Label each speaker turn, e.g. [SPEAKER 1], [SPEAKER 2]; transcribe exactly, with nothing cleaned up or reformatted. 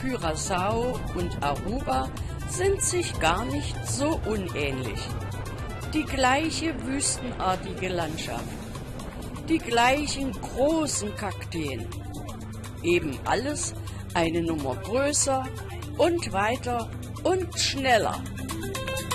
[SPEAKER 1] Curaçao und Aruba sind sich gar nicht so unähnlich. Die gleiche wüstenartige Landschaft, die gleichen großen Kakteen, eben alles eine Nummer größer und weiter und schneller.